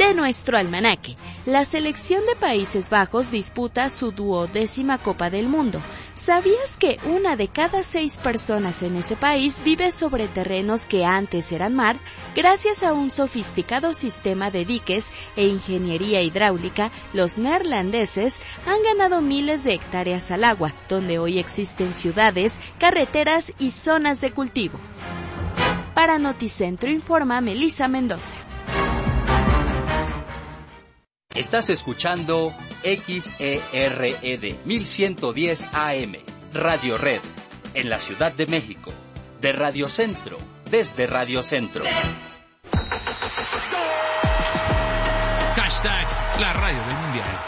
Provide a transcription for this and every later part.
de nuestro almanaque. La selección de Países Bajos disputa su 12ª Copa del Mundo. ¿Sabías que 1 de cada 6 personas en ese país vive sobre terrenos que antes eran mar? Gracias a un sofisticado sistema de diques e ingeniería hidráulica, los neerlandeses han ganado miles de hectáreas al agua, donde hoy existen ciudades, carreteras y zonas de cultivo. Para Noticentro informa Melissa Mendoza. Estás escuchando XERED 1110 AM, Radio Red, en la Ciudad de México, de Radio Centro, desde Radio Centro. Hashtag la radio del mundial.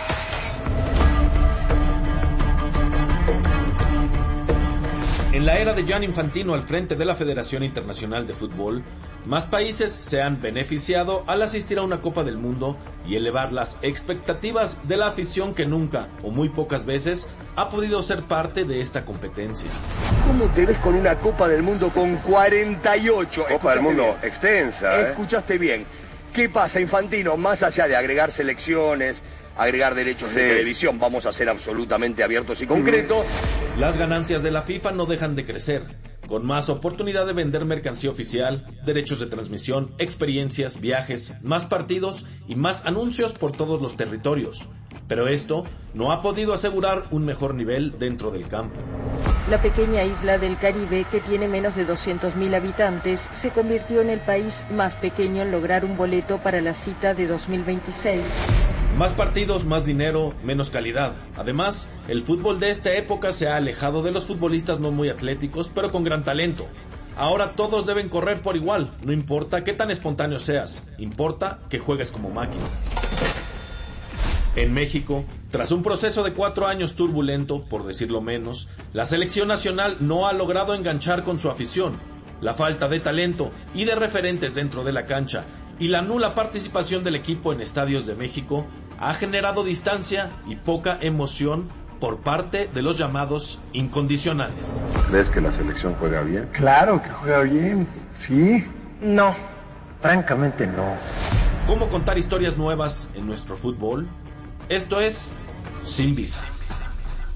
En la era de Gianni Infantino al frente de la Federación Internacional de Fútbol, más países se han beneficiado al asistir a una Copa del Mundo y elevar las expectativas de la afición que nunca, o muy pocas veces, ha podido ser parte de esta competencia. ¿Cómo te ves con una Copa del Mundo con 48? Copa del Mundo bien. Extensa, Escuchaste bien. ¿Qué pasa, Infantino? Más allá de agregar selecciones, agregar derechos de televisión, vamos a ser absolutamente abiertos y concretos. Las ganancias de la FIFA no dejan de crecer, con más oportunidad de vender mercancía oficial, derechos de transmisión, experiencias, viajes, más partidos y más anuncios por todos los territorios. Pero esto no ha podido asegurar un mejor nivel dentro del campo. La pequeña isla del Caribe, que tiene menos de 200.000 habitantes, se convirtió en el país más pequeño en lograr un boleto para la cita de 2026. Más partidos, más dinero, menos calidad. Además, el fútbol de esta época se ha alejado de los futbolistas no muy atléticos, pero con gran talento. Ahora todos deben correr por igual, no importa qué tan espontáneo seas, importa que juegues como máquina. En México, tras un proceso de 4 años turbulento, por decirlo menos, la selección nacional no ha logrado enganchar con su afición. La falta de talento y de referentes dentro de la cancha y la nula participación del equipo en estadios de México ha generado distancia y poca emoción por parte de los llamados incondicionales. ¿Crees que la selección juega bien? Claro que juega bien, sí. No, francamente no. ¿Cómo contar historias nuevas en nuestro fútbol? Esto es Sin Visa.